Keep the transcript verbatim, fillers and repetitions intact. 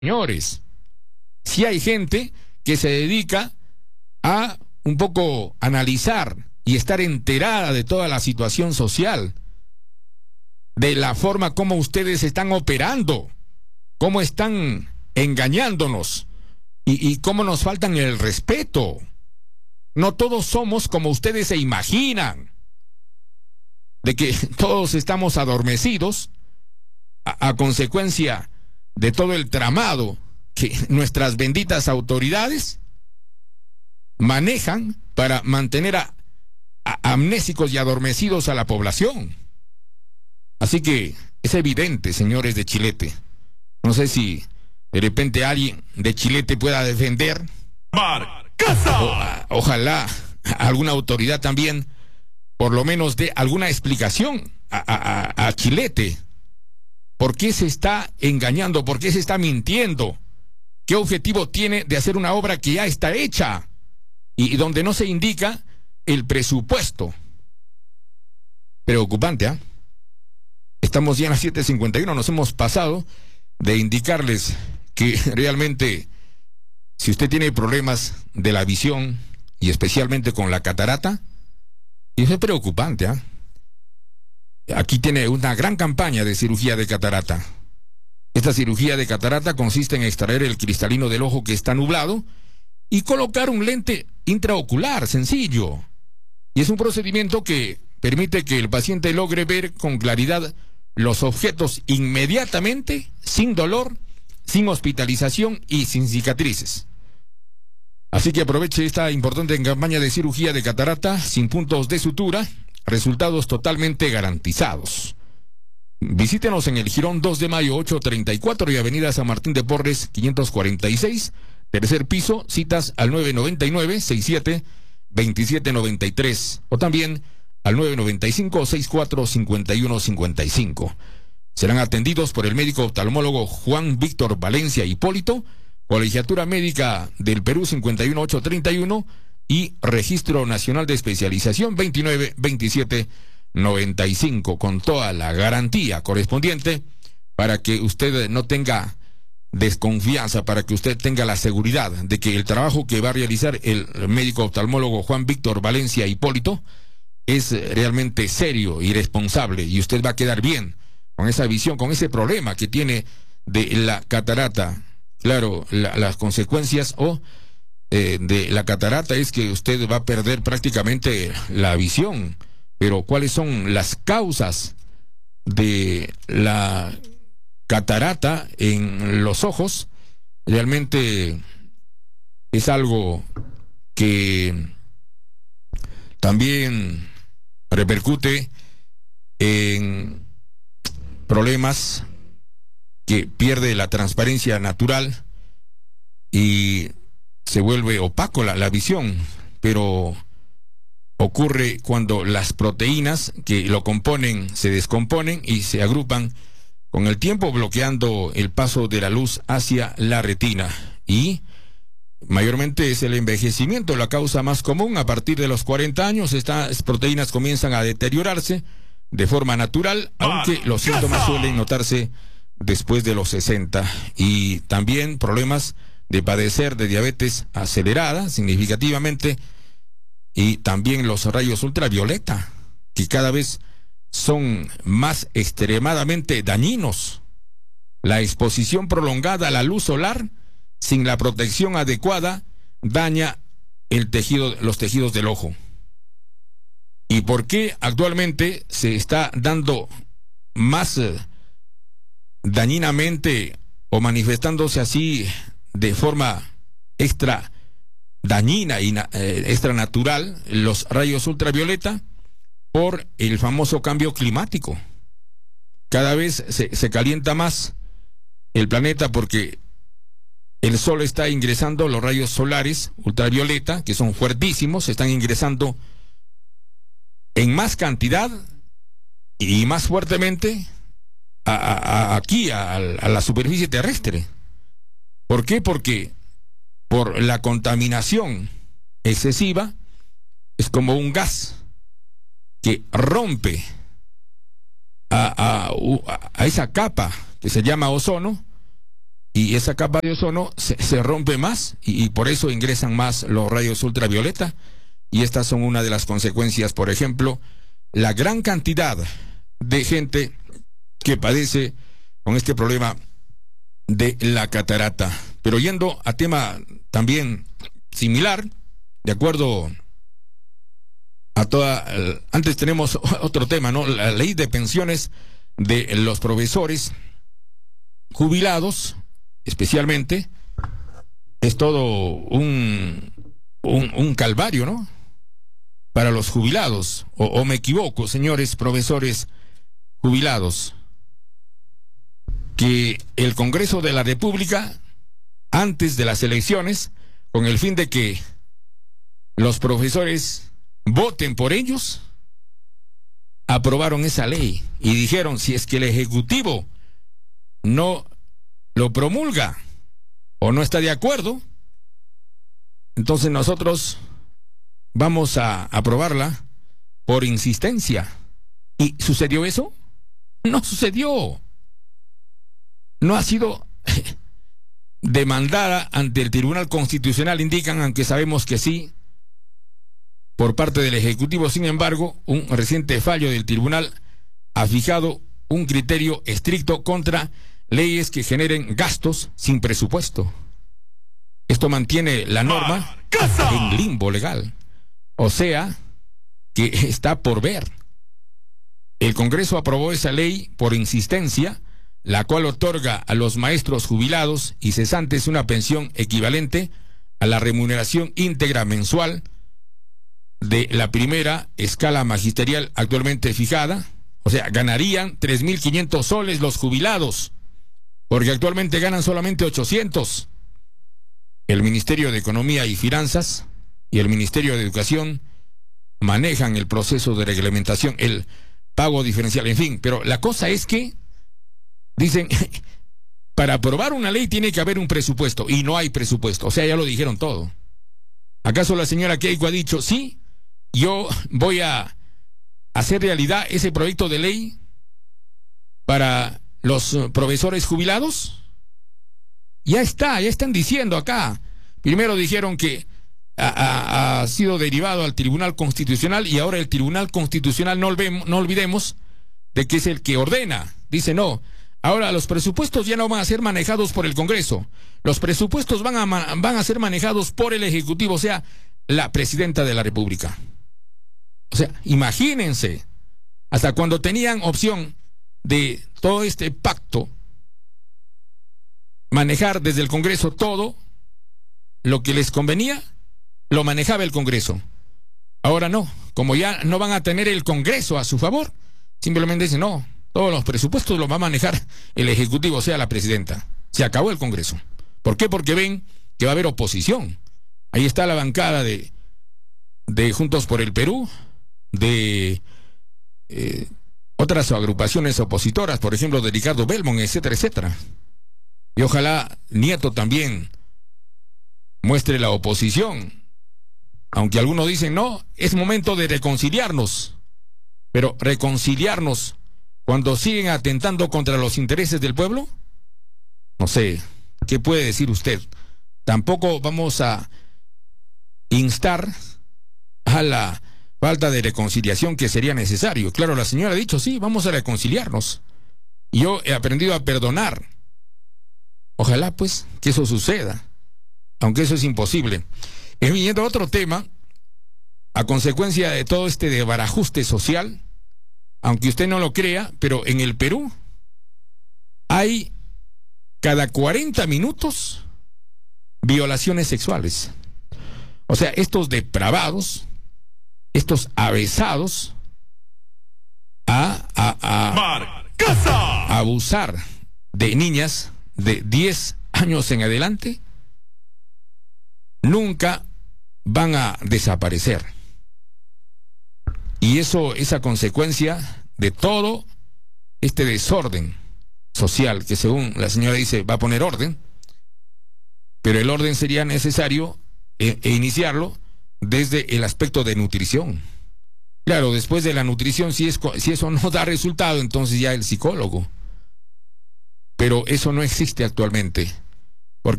Señores, si hay gente que se dedica a un poco analizar y estar enterada de toda la situación social, de la forma como ustedes están operando, cómo están engañándonos y, y cómo nos faltan el respeto. No todos somos como ustedes se imaginan, de que todos estamos adormecidos a, a consecuencia de todo el tramado que nuestras benditas autoridades manejan para mantener a, a amnésicos y adormecidos a la población. Así que es evidente, señores de Chilete. No sé si de repente alguien de Chilete pueda defender. O, ojalá alguna autoridad también por lo menos dé alguna explicación a, a, a Chilete. ¿Por qué se está engañando? ¿Por qué se está mintiendo? ¿Qué objetivo tiene de hacer una obra que ya está hecha y donde no se indica el presupuesto? Preocupante, ¿ah? ¿eh? Estamos ya en las siete cincuenta y uno, nos hemos pasado de indicarles que realmente si usted tiene problemas de la visión y especialmente con la catarata, eso es preocupante, ¿ah? ¿eh? Aquí tiene una gran campaña de cirugía de catarata. Esta cirugía de catarata consiste en extraer el cristalino del ojo que está nublado y colocar un lente intraocular sencillo. Y es un procedimiento que permite que el paciente logre ver con claridad los objetos inmediatamente, sin dolor, sin hospitalización y sin cicatrices. Así que aproveche esta importante campaña de cirugía de catarata sin puntos de sutura, resultados totalmente garantizados. Visítenos en el Jirón dos de mayo ochocientos treinta y cuatro y Avenida San Martín de Porres quinientos cuarenta y seis, tercer piso, citas al nueve nueve nueve, sesenta y siete, veintisiete noventa y tres o también al nueve nueve cinco, sesenta y cuatro, cincuenta y uno cincuenta y cinco. Serán atendidos por el médico oftalmólogo Juan Víctor Valencia Hipólito, Colegiatura Médica del Perú cincuenta y uno mil ochocientos treinta y uno y Registro Nacional de Especialización veintinueve veintisiete noventa y cinco, con toda la garantía correspondiente para que usted no tenga desconfianza, para que usted tenga la seguridad de que el trabajo que va a realizar el médico oftalmólogo Juan Víctor Valencia Hipólito es realmente serio y responsable y usted va a quedar bien con esa visión, con ese problema que tiene de la catarata. Claro, la, las consecuencias o eh, de la catarata es que usted va a perder prácticamente la visión. Pero ¿cuáles son las causas de la catarata en los ojos? Realmente es algo que también repercute en problemas que pierde la transparencia natural y se vuelve opaco la, la visión, pero ocurre cuando las proteínas que lo componen se descomponen y se agrupan con el tiempo, bloqueando el paso de la luz hacia la retina. Y mayormente es el envejecimiento la causa más común. A partir de los cuarenta años, estas proteínas comienzan a deteriorarse de forma natural, aunque los síntomas suelen notarse después de los sesenta. Y también problemas de padecer de diabetes acelerada significativamente, y también los rayos ultravioleta, que cada vez son más extremadamente dañinos. La exposición prolongada a la luz solar sin la protección adecuada daña el tejido, los tejidos del ojo. ¿Y por qué actualmente se está dando más eh, dañinamente o manifestándose así de forma extra dañina y eh, extranatural los rayos ultravioleta? Por el famoso cambio climático. Cada vez se, se calienta más el planeta porque el sol está ingresando los rayos solares ultravioleta, que son fuertísimos, están ingresando en más cantidad y más fuertemente a, a, a aquí a, a la superficie terrestre. ¿Por qué? Porque por la contaminación excesiva es como un gas que rompe a, a, a esa capa que se llama ozono y esa capa de ozono se, se rompe más y, y por eso ingresan más los rayos ultravioleta, y estas son una de las consecuencias. Por ejemplo, la gran cantidad de gente que padece con este problema de la catarata. Pero yendo a tema también similar, de acuerdo a toda... Antes tenemos otro tema, ¿no? La ley de pensiones de los profesores jubilados, especialmente, es todo un, un, un calvario, ¿no? Para los jubilados, o, o me equivoco, señores profesores jubilados, que el Congreso de la República, antes de las elecciones, con el fin de que los profesores voten por ellos, aprobaron esa ley y dijeron, si es que el Ejecutivo no lo promulga o no está de acuerdo, entonces nosotros vamos a aprobarla por insistencia. ¿Y sucedió eso? No sucedió. No ha sido demandada ante el Tribunal Constitucional, indican, aunque sabemos que sí, por parte del Ejecutivo. Sin embargo, un reciente fallo del tribunal ha fijado un criterio estricto contra leyes que generen gastos sin presupuesto. Esto mantiene la norma en limbo legal. O sea, que está por ver. El Congreso aprobó esa ley por insistencia, la cual otorga a los maestros jubilados y cesantes una pensión equivalente a la remuneración íntegra mensual de la primera escala magisterial actualmente fijada. O sea, ganarían tres mil quinientos soles los jubilados, porque actualmente ganan solamente ochocientos. El Ministerio de Economía y Finanzas y el Ministerio de Educación manejan el proceso de reglamentación, el pago diferencial, en fin. Pero la cosa es que dicen, para aprobar una ley tiene que haber un presupuesto, y no hay presupuesto. O sea, ya lo dijeron todo. ¿Acaso la señora Keiko ha dicho, sí, yo voy a hacer realidad ese proyecto de ley para los profesores jubilados? Ya está, ya están diciendo acá. Primero dijeron que ha, ha, ha sido derivado al Tribunal Constitucional, y ahora el Tribunal Constitucional, no olvidemos, no olvidemos de que es el que ordena. Dice, no, ahora los presupuestos ya no van a ser manejados por el Congreso. Los presupuestos van a, van a ser manejados por el Ejecutivo, o sea, la Presidenta de la República. O sea, imagínense, hasta cuando tenían opción de todo este pacto, manejar desde el Congreso todo lo que les convenía, lo manejaba el Congreso. Ahora no, como ya no van a tener el Congreso a su favor, simplemente dicen, no, todos los presupuestos los va a manejar el Ejecutivo, o sea, la Presidenta. Se acabó el Congreso. ¿Por qué? Porque ven que va a haber oposición. Ahí está la bancada de, de Juntos por el Perú, de eh, otras agrupaciones opositoras, por ejemplo, de Ricardo Belmont, etcétera, etcétera. Y ojalá Nieto también muestre la oposición. Aunque algunos dicen, no, es momento de reconciliarnos. Pero reconciliarnos cuando siguen atentando contra los intereses del pueblo, no sé, ¿qué puede decir usted? Tampoco vamos a instar a la falta de reconciliación que sería necesario. Claro, la señora ha dicho, sí, vamos a reconciliarnos. Yo he aprendido a perdonar. Ojalá, pues, que eso suceda, aunque eso es imposible. Y viniendo a otro tema, a consecuencia de todo este desbarajuste social, aunque usted no lo crea, pero en el Perú hay cada cuarenta minutos violaciones sexuales. O sea, estos depravados, estos avesados a, a, a, a abusar de niñas de diez años en adelante, nunca van a desaparecer. Y eso es a consecuencia de todo este desorden social que, según la señora dice, va a poner orden, pero el orden sería necesario e, e iniciarlo desde el aspecto de nutrición. Claro, después de la nutrición, si, es, si eso no da resultado, entonces ya el psicólogo. Pero eso no existe actualmente.